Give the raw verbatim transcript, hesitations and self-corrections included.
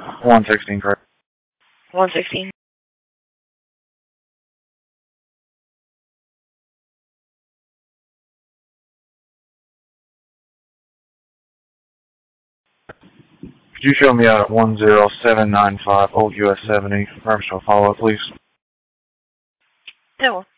one sixteen, correct. one sixteen. Could you show me a one zero seven nine five Old U S seventy, permission to follow, please? No.